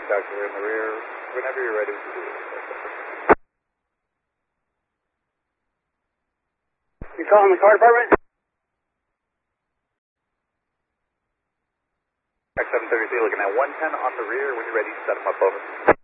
Doctor, in the rear, whenever you're ready to do it. You calling the car department? X733 looking at 110 on the rear. When you're ready, set them up over.